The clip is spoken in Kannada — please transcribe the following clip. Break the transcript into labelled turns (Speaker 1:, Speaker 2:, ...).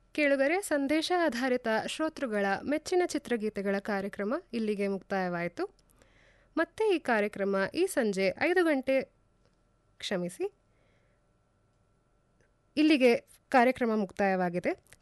Speaker 1: ಕೇಳುಗರೆ, ಸಂದೇಶ ಆಧಾರಿತ ಶ್ರೋತೃಗಳ ಮೆಚ್ಚಿನ ಚಿತ್ರಗೀತೆಗಳ ಕಾರ್ಯಕ್ರಮ ಇಲ್ಲಿಗೆ ಮುಕ್ತಾಯವಾಯಿತು. ಮತ್ತೆ ಈ ಕಾರ್ಯಕ್ರಮ ಈ ಸಂಜೆ 5 ಗಂಟೆ ಕ್ಷಮಿಸಿ, ಇಲ್ಲಿಗೆ ಕಾರ್ಯಕ್ರಮ ಮುಕ್ತಾಯವಾಗಿದೆ.